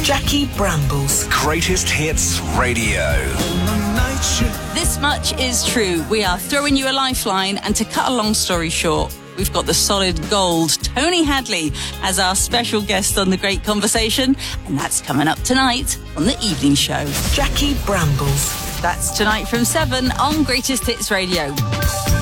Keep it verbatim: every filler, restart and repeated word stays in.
Jackie Brambles. Greatest Hits Radio. This much is true. We are throwing you a lifeline, and to cut a long story short, we've got the solid gold Tony Hadley as our special guest on The Great Conversation, and that's coming up tonight on The Evening Show. Jackie Brambles. That's tonight from seven on Greatest Hits Radio.